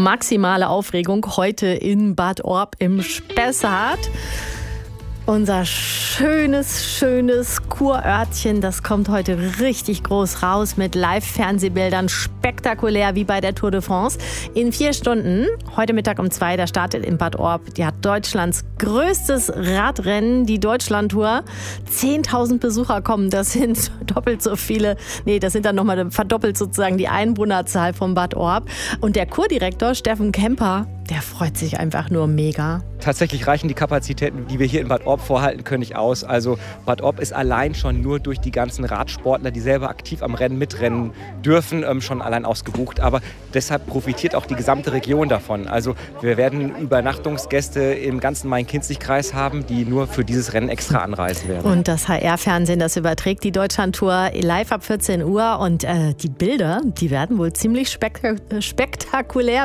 maximale Aufregung heute in Bad Orb im Spessart. Unser schönes Kurörtchen, das kommt heute richtig groß raus mit Live-Fernsehbildern, spektakulär wie bei der Tour de France. In 4 Stunden, heute Mittag um 2, da startet in Bad Orb Deutschlands größtes Radrennen, die Deutschlandtour. 10.000 Besucher kommen, das sind doppelt so viele, das sind dann nochmal verdoppelt sozusagen die Einwohnerzahl von Bad Orb. Und der Kurdirektor Steffen Kemper, der freut sich einfach nur mega. Tatsächlich reichen die Kapazitäten, die wir hier in Bad Orb vorhalten können, nicht aus. Also Bad Orb ist allein schon nur durch die ganzen Radsportler, die selber aktiv am Rennen mitrennen dürfen, schon allein ausgebucht. Aber deshalb profitiert auch die gesamte Region davon. Also wir werden Übernachtungsgäste im ganzen Main-Kinzig-Kreis haben, die nur für dieses Rennen extra anreisen werden. Und das HR-Fernsehen, das überträgt die Deutschlandtour live ab 14 Uhr. Und die Bilder, die werden wohl ziemlich spektakulär